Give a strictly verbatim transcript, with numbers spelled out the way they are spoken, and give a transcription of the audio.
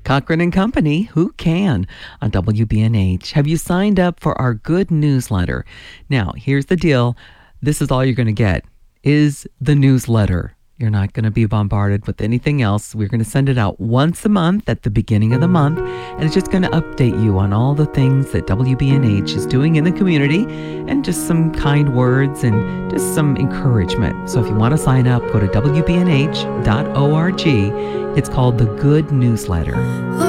Cochran and Company, who can, on W B N H. Have you signed up for our good newsletter? Now, here's the deal. This is all you're going to get, is the newsletter. You're not going to be bombarded with anything else. We're going to send it out once a month at the beginning of the month, and it's just going to update you on all the things that W B N H is doing in the community and just some kind words and just some encouragement. So if you want to sign up, go to W B N H dot org. It's called the Good Newsletter.